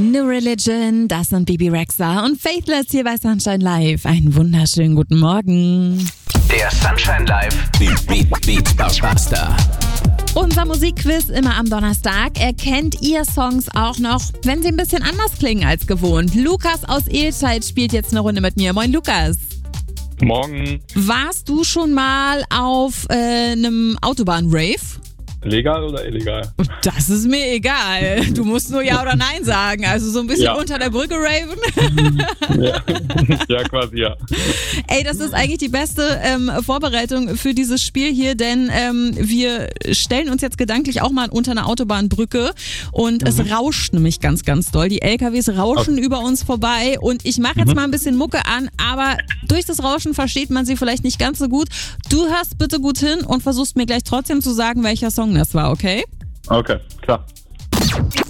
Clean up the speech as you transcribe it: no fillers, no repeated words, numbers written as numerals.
New Religion, das sind Bibi Rexha und Faithless hier bei Sunshine Live. Einen wunderschönen guten Morgen. Der Sunshine Live Beat Buster. Unser Musikquiz immer am Donnerstag. Erkennt ihr Songs auch noch, wenn sie ein bisschen anders klingen als gewohnt? Lukas aus Ehlscheid spielt jetzt eine Runde mit mir. Moin Lukas. Morgen. Warst du schon mal auf einem Autobahn-Rave? Legal oder illegal? Das ist mir egal. Du musst nur Ja oder Nein sagen. Also so ein bisschen unter der Brücke raven. Ja, quasi ja. Ey, das ist eigentlich die beste Vorbereitung für dieses Spiel hier, denn wir stellen uns jetzt gedanklich auch mal unter einer Autobahnbrücke und es rauscht nämlich ganz, ganz doll. Die LKWs rauschen über uns vorbei und ich mache jetzt mal ein bisschen Mucke an, aber durch das Rauschen versteht man sie vielleicht nicht ganz so gut. Du hörst bitte gut hin und versuchst mir gleich trotzdem zu sagen, welcher Song das war, okay? Okay, klar.